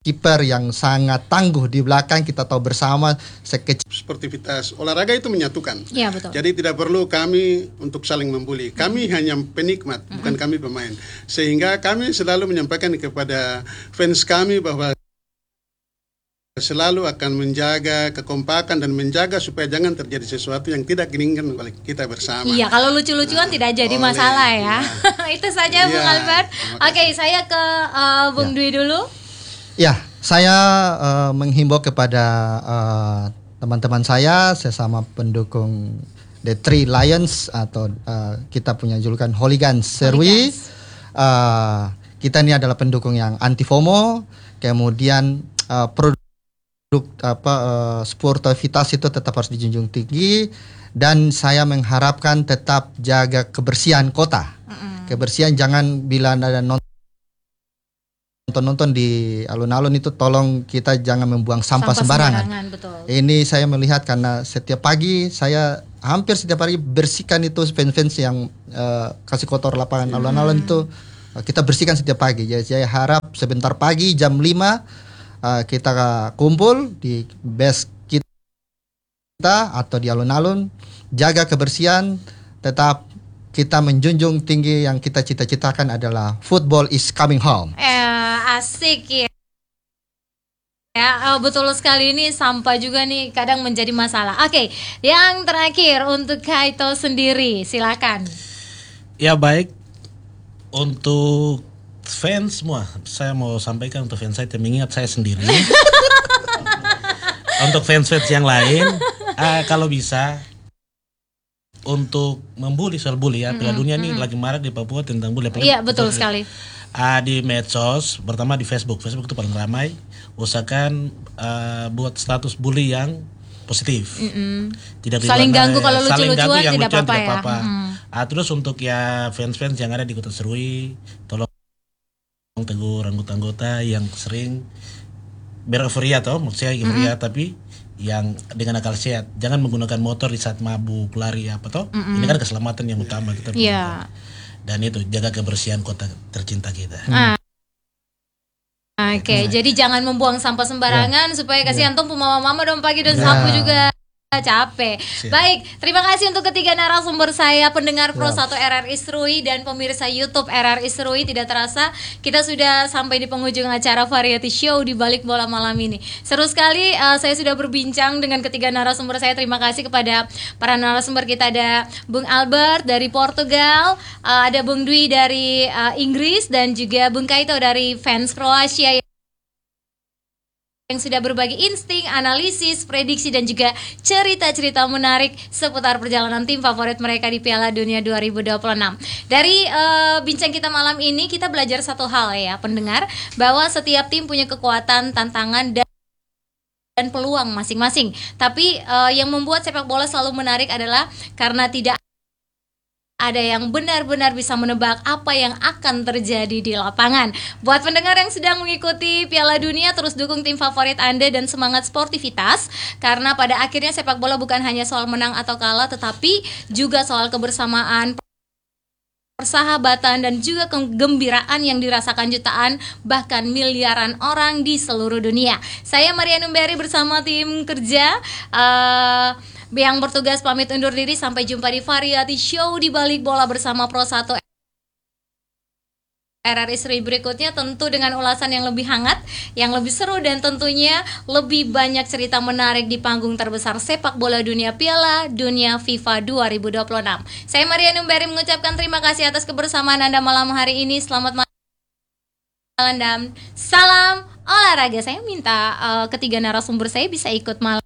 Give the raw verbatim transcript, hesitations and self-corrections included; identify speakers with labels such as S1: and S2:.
S1: kiper yang sangat tangguh di belakang. Kita tahu bersama sekecil
S2: sportivitas olahraga itu menyatukan.
S3: Ya, betul.
S2: Jadi tidak perlu kami untuk saling membuli. Kami hmm. hanya penikmat, hmm. bukan kami pemain. Sehingga kami selalu menyampaikan kepada fans kami bahwa selalu akan menjaga kekompakan dan menjaga supaya jangan terjadi sesuatu yang tidak diinginkan oleh kita bersama.
S3: Iya, kalau lucu-lucuan nah, tidak jadi oleh, masalah ya. ya. Itu saja, ya, Bung Albert. Oke, saya ke uh, Bung ya. Dwi dulu.
S1: Ya, saya uh, menghimbau kepada uh, teman-teman saya, sesama pendukung The Three Lions atau uh, kita punya julukan Hooligans Serui. Uh, kita ini adalah pendukung yang anti FOMO, kemudian uh, produk apa uh, sportivitas itu tetap harus dijunjung tinggi, dan saya mengharapkan tetap jaga kebersihan kota. Mm-hmm. Kebersihan, jangan bila ada nonton nonton di alun-alun itu tolong kita jangan membuang sampah, sampah sembarangan. sembarangan betul. Ini saya melihat karena setiap pagi saya hampir setiap hari bersihkan itu fans-fans yang uh, kasih kotor lapangan hmm. alun-alun itu uh, kita bersihkan setiap pagi. Jadi saya harap sebentar pagi jam lima uh, kita kumpul di base kita atau di alun-alun, jaga kebersihan, tetap kita menjunjung tinggi yang kita cita-citakan adalah football is coming home.
S3: Eh, asik ya. Ya, betul sekali, ini sampah juga nih kadang menjadi masalah. Oke, yang terakhir untuk Kaito sendiri, silakan.
S4: Ya baik, untuk fans semua, saya mau sampaikan untuk fans saya mengingat saya sendiri. Untuk fans-fans yang lain, uh, kalau bisa untuk membuli soal bully ya, mm-hmm. Piala Dunia ini mm-hmm. lagi marak di Papua tentang bully.
S3: Iya, betul sekali.
S4: Uh, di medsos, pertama di Facebook, Facebook itu paling ramai. Usahakan uh, buat status bully yang positif. Mm-hmm. Tidak
S3: saling ganggu kalau lucu-lucuan
S4: yang
S3: tidak
S4: lucuan,
S3: apa-apa
S4: tidak
S3: ya.
S4: apa-apa. Mm-hmm. Uh, terus untuk ya fans-fans yang ada di Kota Serui, tolong tegur anggota-anggota yang sering bereforia atau maksudnya euforia, mm-hmm. tapi yang dengan akal sehat, jangan menggunakan motor di saat mabuk, lari apa toh. Mm-hmm. Ini kan keselamatan yang utama kita.
S3: Yeah.
S4: Dan itu jaga kebersihan kota tercinta kita.
S3: Ah. Oke, okay, nah. Jadi jangan membuang sampah sembarangan yeah. supaya kasihan yeah. tuh mama-mama dong pagi dan yeah. sapu juga capek. Siap. Baik, terima kasih untuk ketiga narasumber saya, pendengar Pro satu R R I Serui dan pemirsa YouTube R R I Serui. Tidak terasa kita sudah sampai di penghujung acara variety show di balik bola malam ini. Seru sekali, uh, saya sudah berbincang dengan ketiga narasumber saya. Terima kasih kepada para narasumber kita. Ada Bung Albert dari Portugal, uh, ada Bung Dwi dari uh, Inggris, dan juga Bung Kaito dari fans Kroasia yang sudah berbagi insting, analisis, prediksi, dan juga cerita-cerita menarik seputar perjalanan tim favorit mereka di Piala Dunia dua ribu dua puluh enam. Dari uh, bincang kita malam ini, kita belajar satu hal ya pendengar, bahwa setiap tim punya kekuatan, tantangan, dan dan peluang masing-masing. Tapi uh, yang membuat sepak bola selalu menarik adalah karena tidak ada yang benar-benar bisa menebak apa yang akan terjadi di lapangan. Buat pendengar yang sedang mengikuti Piala Dunia, terus dukung tim favorit Anda dan semangat sportivitas, karena pada akhirnya sepak bola bukan hanya soal menang atau kalah, tetapi juga soal kebersamaan, persahabatan, dan juga kegembiraan yang dirasakan jutaan bahkan miliaran orang di seluruh dunia. Saya Maria Numberi bersama tim kerja uh, yang bertugas pamit undur diri. Sampai jumpa di variety show di balik bola bersama Pro satu R R I Serui berikutnya, tentu dengan ulasan yang lebih hangat, yang lebih seru, dan tentunya lebih banyak cerita menarik di panggung terbesar sepak bola dunia, Piala Dunia FIFA dua ribu dua puluh enam. Saya Maria Numberi mengucapkan terima kasih atas kebersamaan Anda malam hari ini. Selamat malam dan salam olahraga. Saya minta uh, ketiga narasumber saya bisa ikut malam